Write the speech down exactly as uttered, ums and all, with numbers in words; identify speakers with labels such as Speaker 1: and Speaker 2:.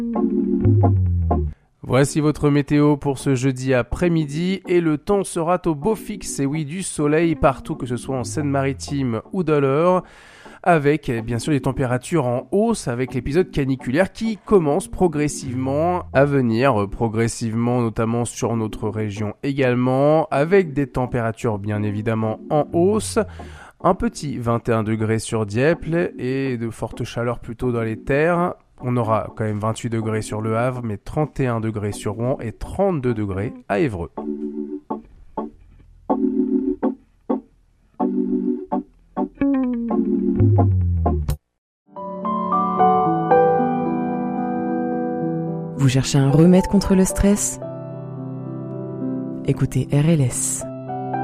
Speaker 1: Voici votre météo pour ce jeudi après-midi et le temps sera au beau fixe et oui du soleil partout que ce soit en Seine-Maritime ou dans l'Eure avec bien sûr des températures en hausse avec l'épisode caniculaire qui commence progressivement à venir, progressivement notamment sur notre région également avec des températures bien évidemment en hausse. Un petit vingt et un degrés sur Dieppe et de fortes chaleurs plutôt dans les terres. On aura quand même vingt-huit degrés sur Le Havre, mais trente et un degrés sur Rouen et trente-deux degrés à Évreux.
Speaker 2: Vous cherchez un remède contre le stress ? Écoutez R L S.